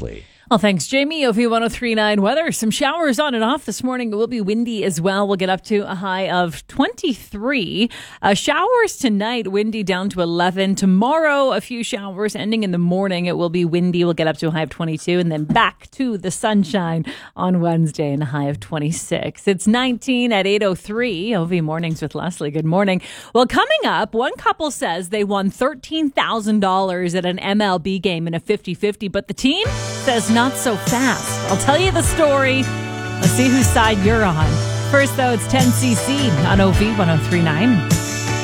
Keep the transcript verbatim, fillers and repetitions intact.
Leslie. Well, thanks, Jamie. O V ten thirty-nine weather. Some showers on and off this morning. It will be windy as well. We'll get up to a high of twenty-three. Uh, showers tonight, windy down to eleven. Tomorrow, a few showers ending in the morning. It will be windy. We'll get up to a high of twenty-two. And then back to the sunshine on Wednesday and a high of twenty-six. It's nineteen at eight oh three. O V Mornings with Leslie. Good morning. Well, coming up, one couple says they won thirteen thousand dollars at an M L B game in a fifty-fifty, but the team says not so fast. I'll tell you the story. Let's see whose side you're on. First, though, it's ten C C on O V ten thirty-nine.